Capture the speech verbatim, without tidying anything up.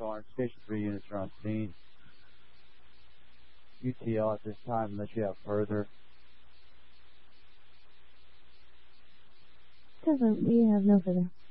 Orange. Station three units are on scene. U T L at this time unless you have further. Doesn't, we have no further.